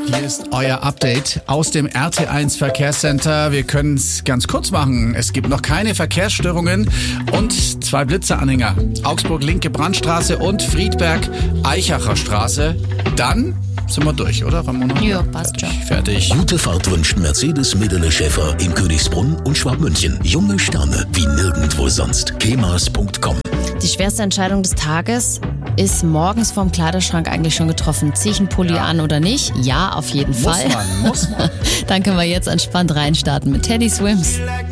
Hier ist euer Update aus dem RT1 Verkehrscenter. Wir können es ganz kurz machen. Es gibt noch keine Verkehrsstörungen und 2 Blitzeranhänger. Augsburg-Linke Brandstraße und Friedberg-Eichacher Straße. Dann sind wir durch, oder Ramona? Ja, passt schon. Fertig. Gute Fahrt wünscht Mercedes Medele Schäfer in Königsbrunn und Schwabmünchen. Junge Sterne wie nirgendwo sonst. kemas.com. Die schwerste Entscheidung des Tages ist morgens vorm Kleiderschrank eigentlich schon getroffen. Zieh ich einen Pulli an oder nicht? Ja, auf jeden Fall. Muss man. Dann können wir jetzt entspannt reinstarten mit Teddy Swims.